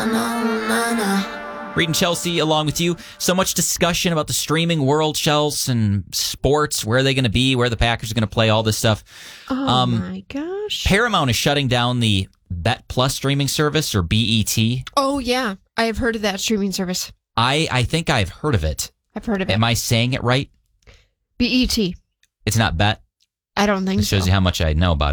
Reed and Chelsea along with you. So much discussion about the streaming world, Chelsea, and sports. Where are they going to be? Where the Packers are going to play? All this stuff. Oh, my gosh. Paramount is shutting down the Bet Plus streaming service, or BET. Oh, yeah. I have heard of that streaming service. I think I've heard of it. I've heard of it. Am I saying it right? BET. It's not Bet? I don't think so. It shows you how much I know about it.